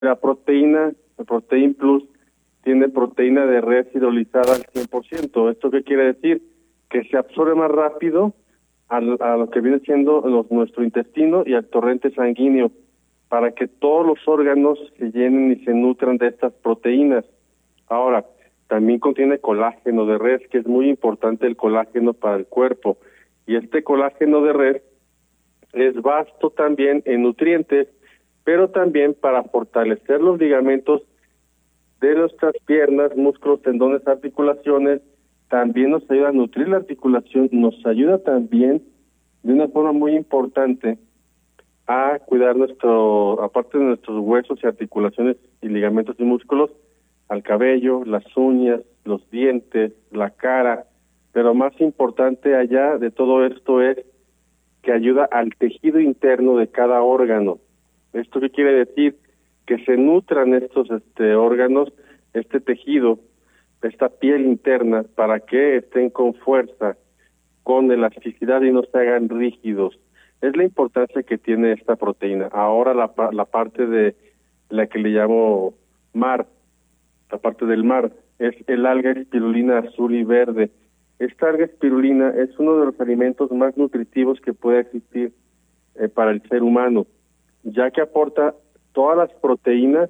el Protein Plus, tiene proteína de res hidrolizada al 100%. ¿Esto qué quiere decir? Que se absorbe más rápido a lo que viene siendo nuestro intestino y al torrente sanguíneo, para que todos los órganos se llenen y se nutran de estas proteínas. Ahora, también contiene colágeno de res, que es muy importante el colágeno para el cuerpo. Y este colágeno de res es vasto también en nutrientes, pero también para fortalecer los ligamentos de nuestras piernas, músculos, tendones, articulaciones. También nos ayuda a nutrir la articulación, nos ayuda también de una forma muy importante a cuidar aparte de nuestros huesos y articulaciones y ligamentos y músculos, al cabello, las uñas, los dientes, la cara, pero más importante allá de todo esto es que ayuda al tejido interno de cada órgano. ¿Esto qué quiere decir? Que se nutran estos órganos, este tejido, esta piel interna, para que estén con fuerza, con elasticidad y no se hagan rígidos. Es la importancia que tiene esta proteína. Ahora la parte de la que le llamo mar, la parte del mar, es el alga espirulina azul y verde. Esta alga espirulina es uno de los alimentos más nutritivos que puede existir para el ser humano, ya que aporta todas las proteínas,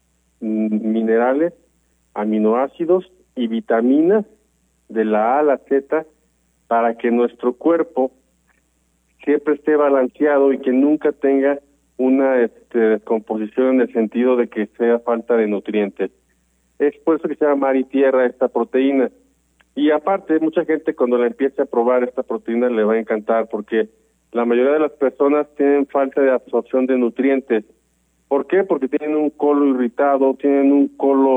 minerales, aminoácidos y vitaminas de la A a la Z, para que nuestro cuerpo siempre esté balanceado y que nunca tenga una descomposición en el sentido de que sea falta de nutrientes. Es por eso que se llama mar y tierra esta proteína. Y aparte, mucha gente cuando la empiece a probar esta proteína le va a encantar, porque la mayoría de las personas tienen falta de absorción de nutrientes. ¿Por qué? Porque tienen un colon irritado, tienen un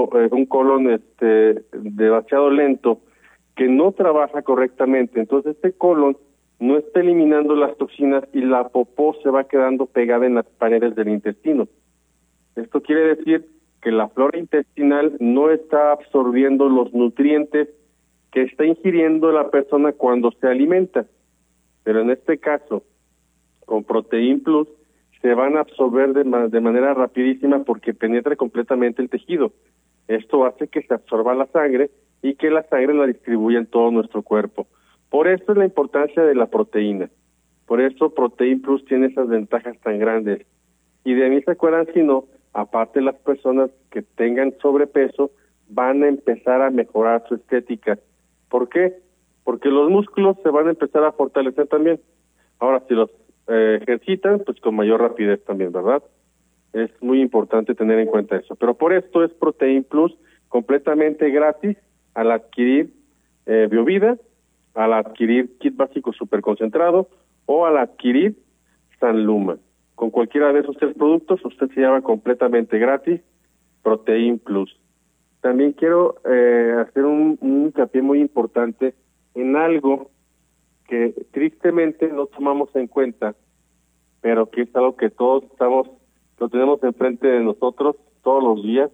colon demasiado lento, que no trabaja correctamente. Entonces este colon no está eliminando las toxinas y la popó se va quedando pegada en las paredes del intestino. Esto quiere decir que la flora intestinal no está absorbiendo los nutrientes que está ingiriendo la persona cuando se alimenta. Pero en este caso, con Protein Plus, se van a absorber de manera rapidísima porque penetra completamente el tejido. Esto hace que se absorba la sangre y que la sangre la distribuya en todo nuestro cuerpo. Por eso es la importancia de la proteína. Por eso Protein Plus tiene esas ventajas tan grandes. Y de mí se acuerdan, si no, aparte las personas que tengan sobrepeso van a empezar a mejorar su estética. ¿Por qué? Porque los músculos se van a empezar a fortalecer también. Ahora, si los ejercitan, pues con mayor rapidez también, ¿verdad? Es muy importante tener en cuenta eso. Pero por esto es Protein Plus completamente gratis al adquirir Biovida, al adquirir Kit Básico Super Concentrado o al adquirir Sanluma. Con cualquiera de esos tres productos usted se llama completamente gratis Protein Plus. También quiero hacer un hincapié muy importante en algo que tristemente no tomamos en cuenta, pero que es algo que todos lo tenemos enfrente de nosotros todos los días,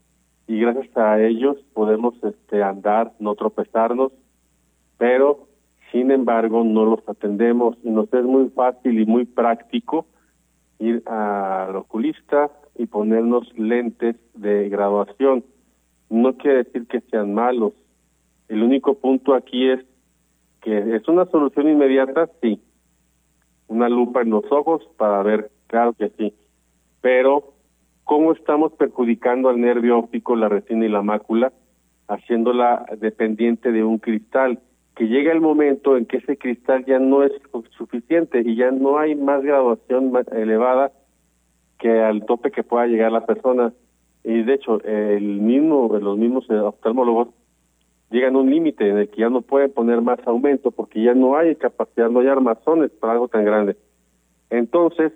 y gracias a ellos podemos andar, no tropezarnos, pero sin embargo no los atendemos, y nos es muy fácil y muy práctico ir al oculista y ponernos lentes de graduación. No quiere decir que sean malos. El único punto aquí es que es una solución inmediata, sí. Una lupa en los ojos para ver, claro que sí. Pero, ¿cómo estamos perjudicando al nervio óptico, la retina y la mácula, haciéndola dependiente de un cristal? Que llega el momento en que ese cristal ya no es suficiente y ya no hay más graduación más elevada que al tope que pueda llegar la persona. Y de hecho, los mismos oftalmólogos llegan a un límite en el que ya no pueden poner más aumento porque ya no hay capacidad, no hay armazones para algo tan grande. Entonces,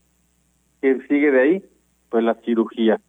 ¿qué sigue de ahí? Pues la cirugía,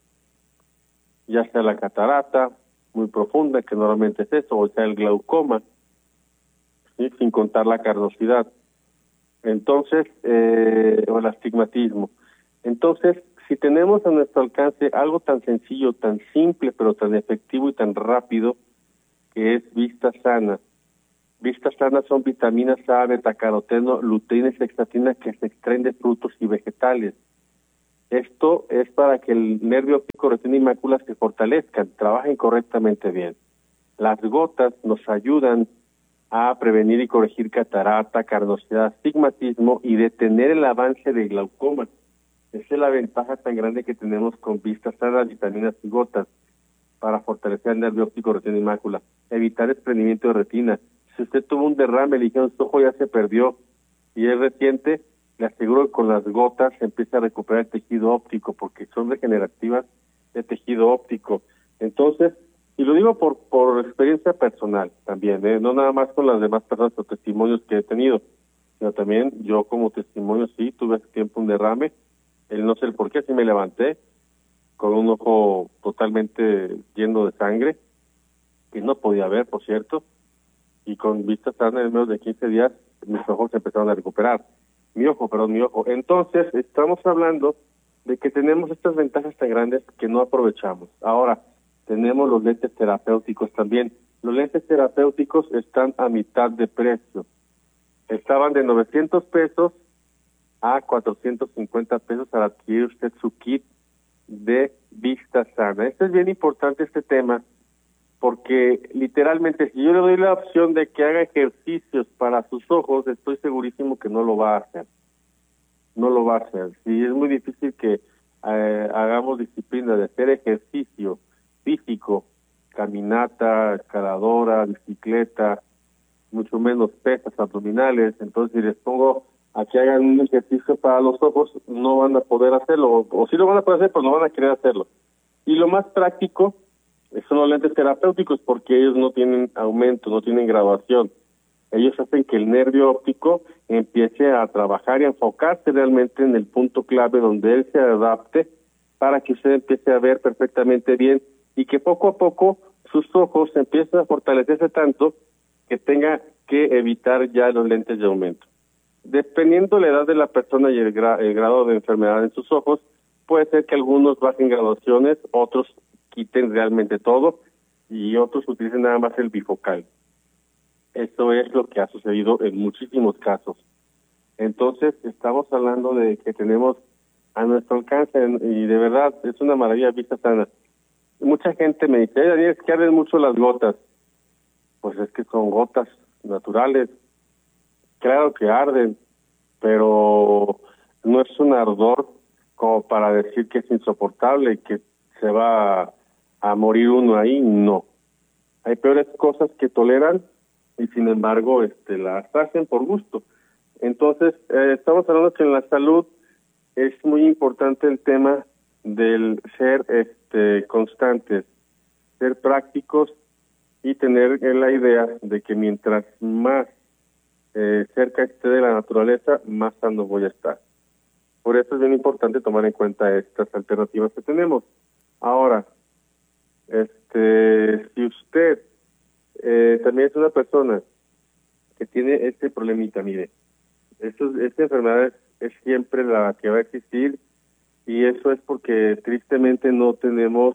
ya sea la catarata muy profunda, que normalmente es eso, o sea el glaucoma, ¿sí? Sin contar la carnosidad. Entonces, o el astigmatismo. Entonces, si tenemos a nuestro alcance algo tan sencillo, tan simple, pero tan efectivo y tan rápido, que es Vista Sana. Vista Sana son vitaminas A, betacaroteno, luteína y zeaxantina que se extraen de frutos y vegetales. Esto es para que el nervio óptico, retina y mácula se fortalezcan, trabajen correctamente bien. Las gotas nos ayudan a prevenir y corregir catarata, carnosidad, astigmatismo y detener el avance de glaucoma. Esa es la ventaja tan grande que tenemos con vistas sanas, vitaminas y gotas para fortalecer el nervio óptico, retina y mácula, evitar desprendimiento de retina. Si usted tuvo un derrame, le dijeron su ojo ya se perdió y es reciente, le aseguro que con las gotas se empieza a recuperar el tejido óptico porque son regenerativas de tejido óptico. Entonces, y lo digo por experiencia personal también, no nada más con las demás personas o testimonios que he tenido, sino también yo como testimonio sí tuve hace tiempo un derrame, no sé el por qué, así me levanté con un ojo totalmente lleno de sangre, que no podía ver, por cierto, y con vistas sanas en menos de 15 días mis ojos se empezaron a recuperar. Mi ojo. Entonces, estamos hablando de que tenemos estas ventajas tan grandes que no aprovechamos. Ahora, tenemos los lentes terapéuticos también. Los lentes terapéuticos están a mitad de precio. Estaban de 900 pesos a 450 pesos al adquirir usted su kit de vista sana. Esto es bien importante, este tema, porque literalmente si yo le doy la opción de que haga ejercicios para sus ojos, estoy segurísimo que no lo va a hacer. No lo va a hacer. Sí, es muy difícil que hagamos disciplina de hacer ejercicio físico, caminata, escaladora, bicicleta, mucho menos pesas abdominales. Entonces, si les pongo a que hagan un ejercicio para los ojos, no van a poder hacerlo, o sí lo van a poder hacer, pero no van a querer hacerlo. Y lo más práctico son los lentes terapéuticos, porque ellos no tienen aumento, no tienen graduación. Ellos hacen que el nervio óptico empiece a trabajar y a enfocarse realmente en el punto clave donde él se adapte para que usted empiece a ver perfectamente bien y que poco a poco sus ojos empiecen a fortalecerse tanto que tenga que evitar ya los lentes de aumento. Dependiendo la edad de la persona y el grado de enfermedad en sus ojos, puede ser que algunos bajen graduaciones, otros quiten realmente todo y otros utilicen nada más el bifocal. Esto es lo que ha sucedido en muchísimos casos. Entonces, estamos hablando de que tenemos a nuestro alcance y de verdad es una maravilla vista sana. Mucha gente me dice, Daniel, es que arden mucho las gotas. Pues es que son gotas naturales. Claro que arden, pero no es un ardor como para decir que es insoportable y que se va a morir uno ahí, no. Hay peores cosas que toleran y sin embargo las hacen por gusto. Entonces, estamos hablando que en la salud es muy importante el tema del ser constantes, ser prácticos y tener la idea de que mientras más cerca esté de la naturaleza, más sano voy a estar. Por eso es bien importante tomar en cuenta estas alternativas que tenemos. Ahora, si usted también es una persona que tiene este problemita, mire, esta enfermedad es siempre la que va a existir y eso es porque tristemente no tenemos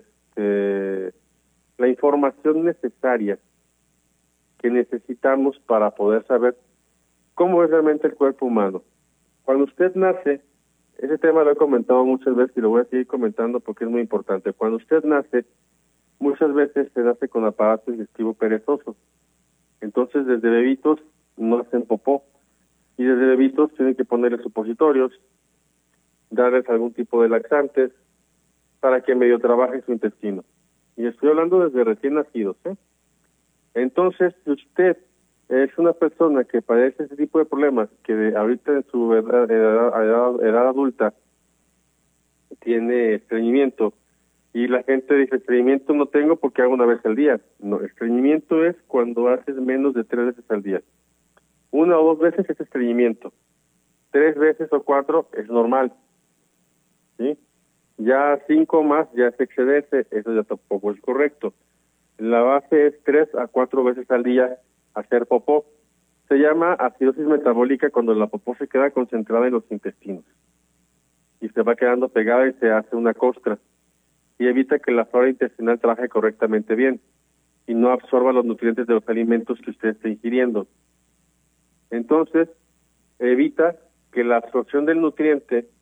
la información necesaria que necesitamos para poder saber cómo es realmente el cuerpo humano. Cuando usted nace, ese tema lo he comentado muchas veces y lo voy a seguir comentando porque es muy importante. Cuando usted nace, muchas veces se nace con aparato digestivo perezoso. Entonces, desde bebitos no hacen popó y desde bebitos tienen que ponerle supositorios, darles algún tipo de laxantes para que medio trabaje su intestino. Y estoy hablando desde recién nacidos, Entonces, si usted es una persona que padece ese tipo de problemas, que ahorita en su edad adulta tiene estreñimiento, y la gente dice, estreñimiento no tengo porque hago una vez al día. No, estreñimiento es cuando haces menos de 3 veces al día. 1 o 2 veces es estreñimiento. 3 veces o 4 es normal. ¿Sí? Ya 5 más ya es excederse, eso ya tampoco es correcto. La base es 3 a 4 veces al día hacer popó. Se llama acidosis metabólica cuando la popó se queda concentrada en los intestinos y se va quedando pegada y se hace una costra y evita que la flora intestinal trabaje correctamente bien y no absorba los nutrientes de los alimentos que usted esté ingiriendo. Entonces, evita que la absorción del nutriente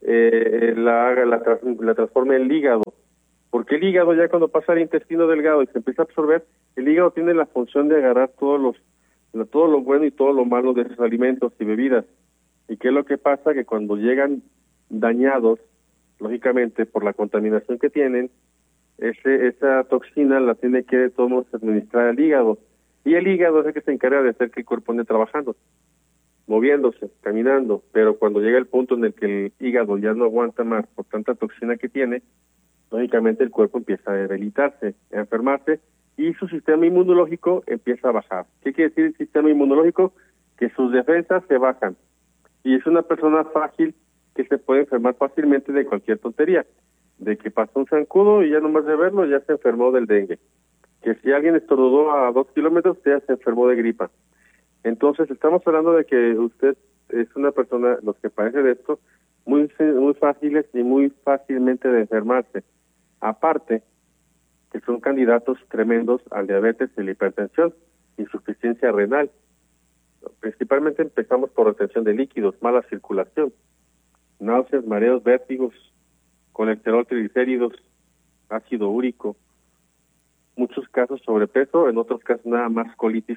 la transforme el hígado, porque el hígado ya cuando pasa al intestino delgado y se empieza a absorber, el hígado tiene la función de agarrar todo lo bueno y todo lo malo de esos alimentos y bebidas. ¿Y qué es lo que pasa? Que cuando llegan dañados, lógicamente por la contaminación que tienen, esa toxina la tiene que de todos modos administrar el hígado. Y el hígado es el que se encarga de hacer que el cuerpo ande trabajando, moviéndose, caminando. Pero cuando llega el punto en el que el hígado ya no aguanta más por tanta toxina que tiene, lógicamente el cuerpo empieza a debilitarse, a enfermarse, y su sistema inmunológico empieza a bajar. ¿Qué quiere decir el sistema inmunológico? Que sus defensas se bajan. Y es una persona frágil que se puede enfermar fácilmente de cualquier tontería. De que pasó un zancudo y ya nomás de verlo ya se enfermó del dengue. Que si alguien estornudó a 2 kilómetros ya se enfermó de gripa. Entonces estamos hablando de que usted es una persona, los que padecen de esto, muy fáciles y muy fácilmente de enfermarse. Aparte, que son candidatos tremendos al diabetes y la hipertensión, insuficiencia renal. Principalmente empezamos por retención de líquidos, mala circulación, náuseas, mareos, vértigos, colesterol, triglicéridos, ácido úrico, muchos casos sobrepeso, en otros casos nada más colitis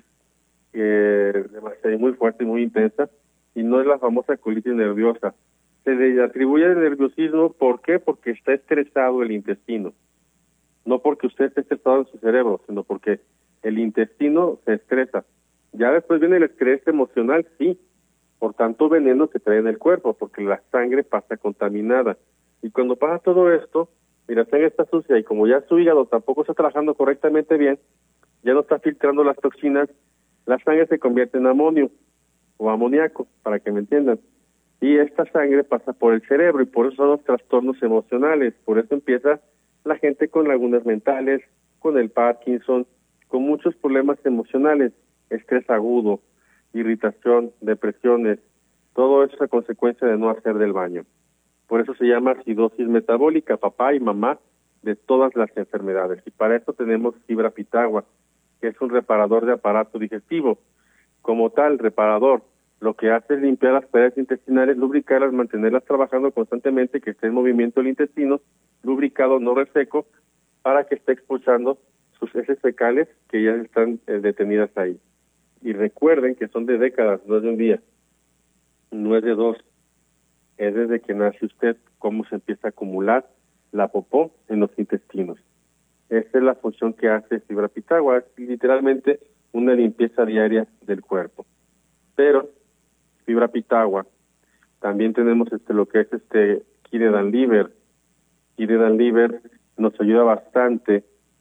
muy fuerte y muy intensa, y no es la famosa colitis nerviosa. Se le atribuye el nerviosismo, ¿por qué? Porque está estresado el intestino. No porque usted esté estresado en su cerebro, sino porque el intestino se estresa. Ya después viene el estrés emocional, sí, por tanto veneno que trae en el cuerpo, porque la sangre pasa contaminada. Y cuando pasa todo esto, y la sangre está sucia, y como ya su hígado tampoco está trabajando correctamente bien, ya no está filtrando las toxinas, la sangre se convierte en amonio o amoníaco, para que me entiendan. Y esta sangre pasa por el cerebro, y por eso son los trastornos emocionales. Por eso empieza la gente con lagunas mentales, con el Parkinson, con muchos problemas emocionales, estrés agudo, irritación, depresiones, todo eso es a consecuencia de no hacer del baño. Por eso se llama acidosis metabólica, papá y mamá de todas las enfermedades. Y para eso tenemos fibra pitagua, que es un reparador de aparato digestivo. Como tal, reparador, lo que hace es limpiar las paredes intestinales, lubricarlas, mantenerlas trabajando constantemente, que esté en movimiento el intestino, lubricado, no reseco, para que esté expulsando sus heces fecales que ya están detenidas ahí. Y recuerden que son de décadas, no es de un día, no es de 2, es desde que nace usted cómo se empieza a acumular la popó en los intestinos. Esa es la función que hace fibra pitagua, es literalmente una limpieza diaria del cuerpo. Pero fibra pitagua, también tenemos lo que es Kiredan Liver. Kiredan Liver nos ayuda bastante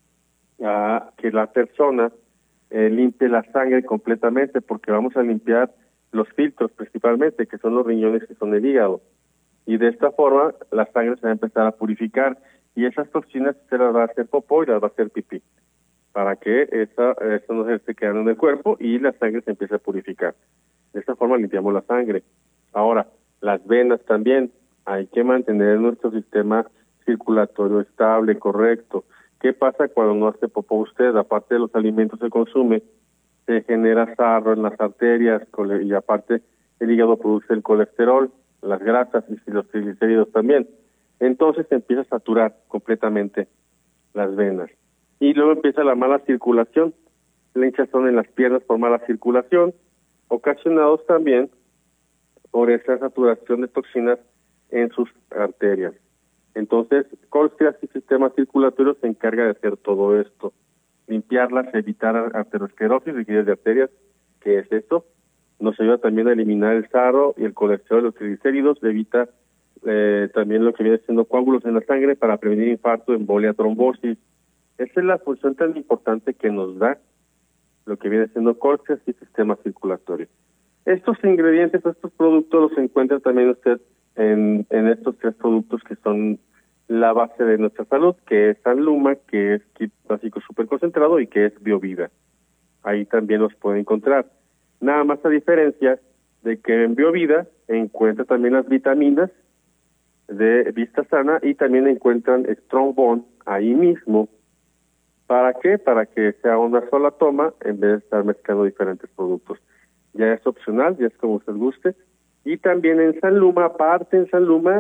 a que la persona limpie la sangre completamente, porque vamos a limpiar los filtros principalmente, que son los riñones, que son el hígado. Y de esta forma la sangre se va a empezar a purificar, y esas toxinas se las va a hacer popó y las va a hacer pipí, para que eso no se esté quedando en el cuerpo y la sangre se empiece a purificar. De esta forma limpiamos la sangre. Ahora, las venas también, hay que mantener nuestro sistema circulatorio estable, correcto. ¿Qué pasa cuando no hace popó usted? Aparte de los alimentos que consume, se genera sarro en las arterias, y aparte el hígado produce el colesterol, las grasas y los triglicéridos también. Entonces se empieza a saturar completamente las venas. Y luego empieza la mala circulación, la hinchazón en las piernas por mala circulación, ocasionados también por esa saturación de toxinas en sus arterias. Entonces, Colstreas y sistema circulatorio se encarga de hacer todo esto, limpiarlas, evitar arteriosclerosis, rigidez de arterias, que es esto. Nos ayuda también a eliminar el sarro y el colesterol, los triglicéridos, evita también lo que viene siendo coágulos en la sangre para prevenir infarto, embolia, trombosis. Esa es la función tan importante que nos da lo que viene siendo Colstreas y sistema circulatorio. Estos ingredientes, estos productos los encuentra también usted en estos 3 productos que son la base de nuestra salud, que es Sanluma, que es kit básico super concentrado y que es Biovida. Ahí también los puede encontrar. Nada más a diferencia de que en Biovida encuentra también las vitaminas de Vista Sana y también encuentran Strong Bone ahí mismo. ¿Para qué? Para que sea una sola toma en vez de estar mezclando diferentes productos. Ya es opcional, ya es como usted guste. Y también en Sanluma, aparte en Sanluma,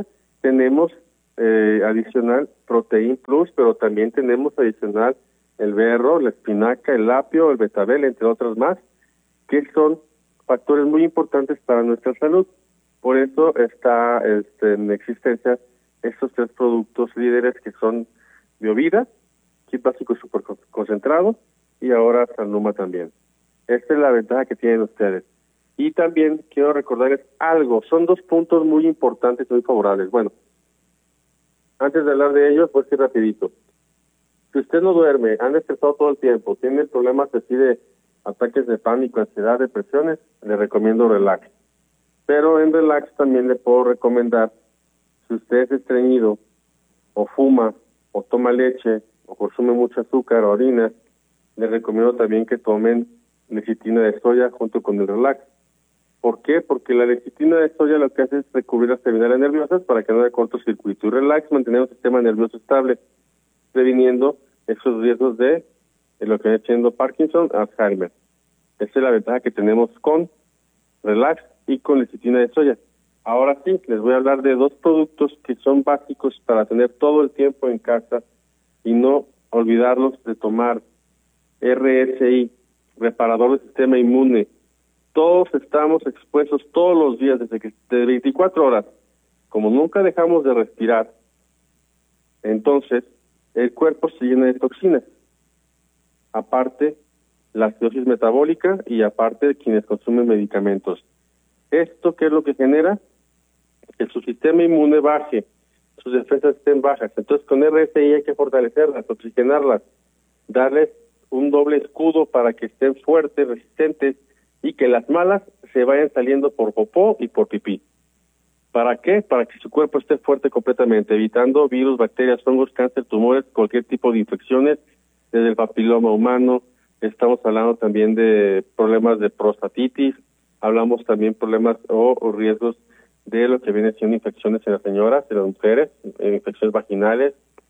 tenemos adicional Protein Plus, pero también tenemos adicional el berro, la espinaca, el apio, el betabel, entre otras más, que son factores muy importantes para nuestra salud. Por eso está en existencia estos 3 productos líderes que son Biovida, Kit Básico Super Concentrado y ahora Sanuma también. Esta es la ventaja que tienen ustedes. Y también quiero recordarles algo, son 2 puntos muy importantes, muy favorables. Bueno, antes de hablar de ellos, pues sí rapidito. Si usted no duerme, anda estresado todo el tiempo, tiene problemas así de ataques de pánico, ansiedad, depresiones, le recomiendo Relax. Pero en Relax también le puedo recomendar, si usted es estreñido, o fuma, o toma leche, o consume mucho azúcar o harinas, le recomiendo también que tomen lecitina de soya junto con el Relax. ¿Por qué? Porque la lecitina de soya lo que hace es recubrir las terminales nerviosas para que no haya cortocircuito. Y Relax mantener un sistema nervioso estable, previniendo esos riesgos de lo que viene siendo Parkinson, Alzheimer. Esa es la ventaja que tenemos con Relax y con lecitina de soya. Ahora sí, les voy a hablar de 2 productos que son básicos para tener todo el tiempo en casa y no olvidarlos de tomar. RSI, reparador del sistema inmune. Todos estamos expuestos todos los días de 24 horas. Como nunca dejamos de respirar, entonces el cuerpo se llena de toxinas. Aparte, la acidosis metabólica y aparte de quienes consumen medicamentos. ¿Esto qué es lo que genera? Que su sistema inmune baje, sus defensas estén bajas. Entonces con RSI hay que fortalecerlas, oxigenarlas, darles un doble escudo para que estén fuertes, resistentes y que las malas se vayan saliendo por popó y por pipí. ¿Para qué? Para que su cuerpo esté fuerte completamente, evitando virus, bacterias, hongos, cáncer, tumores, cualquier tipo de infecciones, desde el papiloma humano. Estamos hablando también de problemas de prostatitis, hablamos también problemas o riesgos de lo que viene siendo infecciones en las señoras, en las mujeres, infecciones vaginales,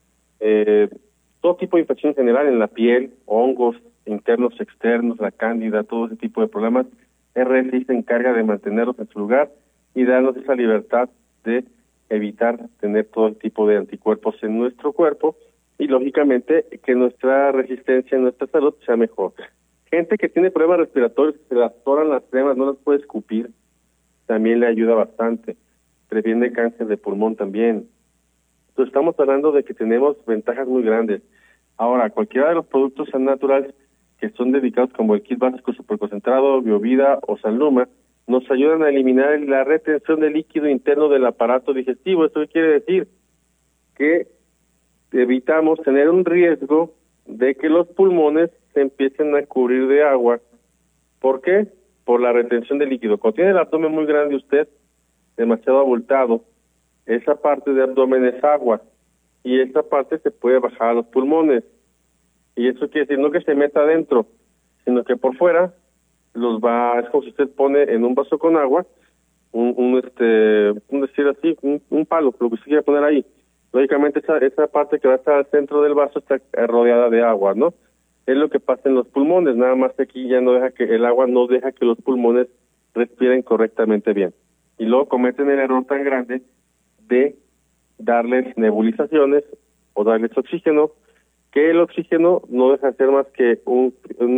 todo tipo de infección en general en la piel, hongos internos, externos, la cándida, todo ese tipo de problemas. RSI se encarga de mantenerlos en su lugar y darnos esa libertad de evitar tener todo el tipo de anticuerpos en nuestro cuerpo y lógicamente que nuestra resistencia, nuestra salud sea mejor. Gente que tiene problemas respiratorios, se las atoran las cremas, no las puede escupir, también le ayuda bastante. Previene cáncer de pulmón también. Entonces estamos hablando de que tenemos ventajas muy grandes. Ahora, cualquiera de los productos naturales que son dedicados como el kit básico superconcentrado, Biovida o Sanluma, nos ayudan a eliminar la retención de líquido interno del aparato digestivo. ¿Esto qué quiere decir? Que evitamos tener un riesgo de que los pulmones se empiecen a cubrir de agua. ¿Por qué? Por la retención de líquido. Cuando tiene el abdomen muy grande usted, demasiado abultado, esa parte de abdomen es agua y esa parte se puede bajar a los pulmones. Y eso quiere decir no que se meta adentro, sino que por fuera los va, es como si usted pone en un vaso con agua, un decir así, un palo, lo que usted quiera poner ahí. Lógicamente esa parte que va a estar al centro del vaso está rodeada de agua, ¿no? Es lo que pasa en los pulmones, nada más que aquí ya no deja que el agua no deja que los pulmones respiren correctamente bien. Y luego cometen el error tan grande de darles nebulizaciones o darles oxígeno, que el oxígeno no deja de ser más que un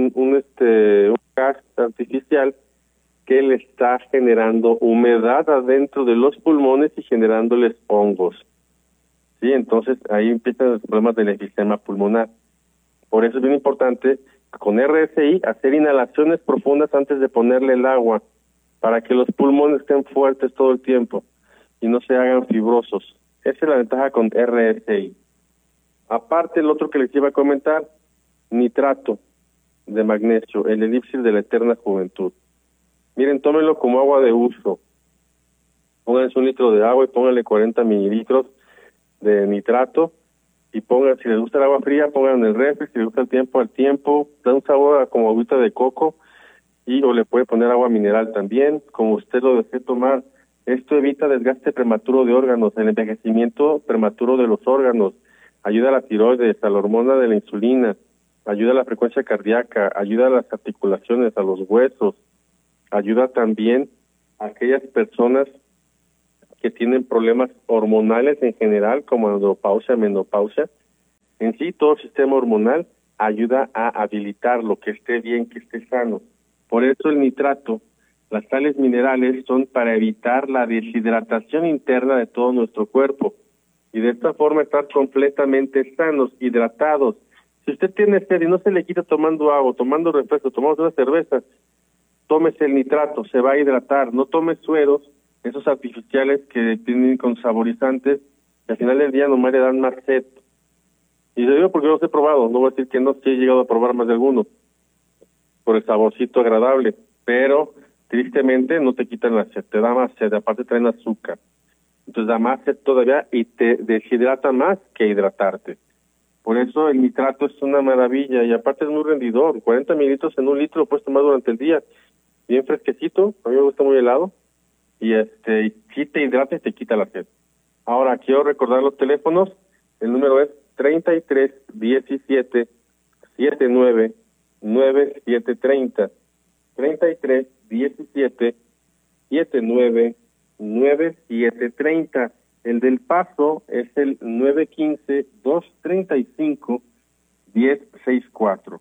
gas artificial que le está generando humedad adentro de los pulmones y generándoles hongos. Sí, entonces ahí empiezan los problemas del enfisema pulmonar. Por eso es bien importante con RSI hacer inhalaciones profundas antes de ponerle el agua, para que los pulmones estén fuertes todo el tiempo y no se hagan fibrosos. Esa es la ventaja con RSI. Aparte, el otro que les iba a comentar, nitrato de magnesio, el elixir de la eterna juventud. Miren, tómenlo como agua de uso. Pónganse 1 litro de agua y pónganle 40 mililitros de nitrato y pongan, si les gusta el agua fría, pongan en el refri, si les gusta el tiempo, al tiempo, da un sabor como agüita de coco y o le puede poner agua mineral también, como usted lo desee tomar. Esto evita desgaste prematuro de órganos, el envejecimiento prematuro de los órganos, ayuda a la tiroides, a la hormona de la insulina, ayuda a la frecuencia cardíaca, ayuda a las articulaciones, a los huesos, ayuda también a aquellas personas que tienen problemas hormonales en general, como andropausia, menopausia. En sí, todo el sistema hormonal ayuda a habilitarlo, que esté bien, que esté sano. Por eso el nitrato, las sales minerales son para evitar la deshidratación interna de todo nuestro cuerpo y de esta forma estar completamente sanos, hidratados. Si usted tiene sed y no se le quita tomando agua, tomando refresco, tomando una cerveza, tómese el nitrato, se va a hidratar. No tome sueros, esos artificiales que tienen con saborizantes, que al final del día nomás le dan más sed. Y lo digo porque yo los he probado, no voy a decir que no, sí he llegado a probar más de algunos, por el saborcito agradable, pero tristemente no te quitan la sed, te da más sed, aparte traen azúcar. Entonces da más sed todavía y te deshidrata más que hidratarte. Por eso el nitrato es una maravilla y aparte es muy rendidor. 40 mililitros en 1 litro lo puedes tomar durante el día, bien fresquecito, a mí me gusta muy helado, y sí te hidrata y te quita la sed. Ahora, quiero recordar los teléfonos, el número es 33 17 79 9730, 33 17 79 9730. El del Paso es el 915-235-1064,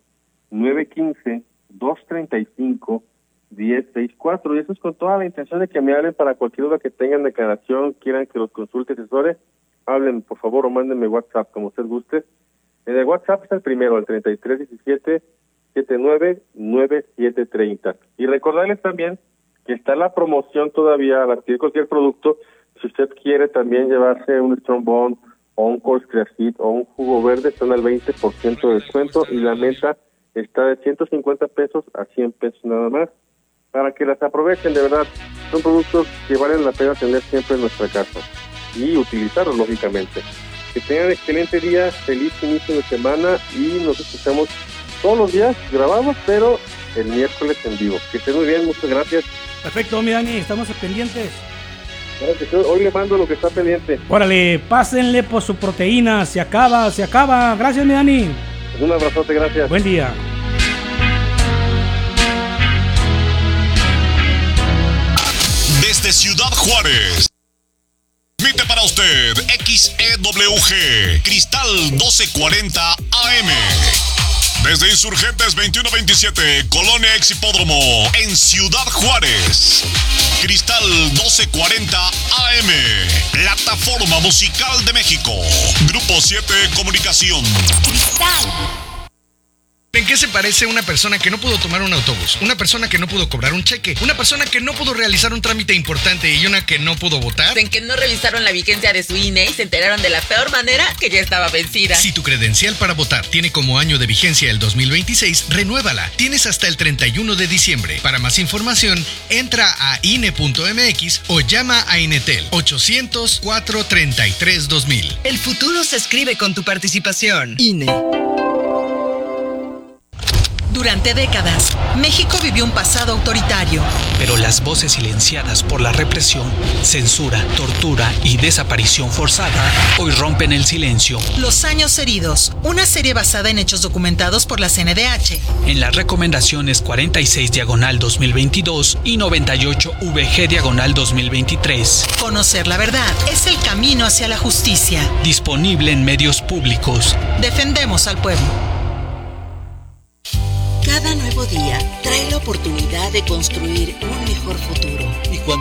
915-235-1064, y eso es con toda la intención de que me hablen para cualquier duda que tengan, declaración, quieran que los consulte, asesore, hablen por favor o mándenme WhatsApp como usted guste. El de WhatsApp es el primero, el 3317-799730. Y recordarles también que está la promoción todavía al adquirir cualquier producto. Si usted quiere también llevarse un Strong Bond o un Cold Creacid o un jugo verde, están al 20% de descuento y la meta está de 150 pesos a 100 pesos nada más, para que las aprovechen. De verdad, son productos que valen la pena tener siempre en nuestra casa y utilizarlos, lógicamente. Que tengan excelente día, feliz inicio de semana y nos escuchamos todos los días grabados, pero el miércoles en vivo. Que estén muy bien, muchas gracias. Perfecto, mi Dani, estamos pendientes. Hoy le mando lo que está pendiente. Órale, pásenle por su proteína, se acaba. Gracias, mi Dani. Un abrazote, gracias. Buen día. Desde Ciudad Juárez, transmite para usted XEWG Cristal 1240 AM. Desde Insurgentes 2127, Colonia Ex Hipódromo, en Ciudad Juárez. Cristal 1240 AM, Plataforma Musical de México. Grupo 7 Comunicación. Cristal. ¿En qué se parece una persona que no pudo tomar un autobús? Una persona que no pudo cobrar un cheque, una persona que no pudo realizar un trámite importante y una que no pudo votar. En que no revisaron la vigencia de su INE y se enteraron de la peor manera que ya estaba vencida. Si tu credencial para votar tiene como año de vigencia el 2026, renuévala. Tienes hasta el 31 de diciembre. Para más información, entra a INE.mx o llama a Inetel 800-433-2000. El futuro se escribe con tu participación. INE. Durante décadas, México vivió un pasado autoritario. Pero las voces silenciadas por la represión, censura, tortura y desaparición forzada hoy rompen el silencio. Los años heridos, una serie basada en hechos documentados por la CNDH. En las recomendaciones 46/2022 y 98/VG/2023. Conocer la verdad es el camino hacia la justicia. Disponible en medios públicos. Defendemos al pueblo. Cada nuevo día trae la oportunidad de construir un mejor futuro.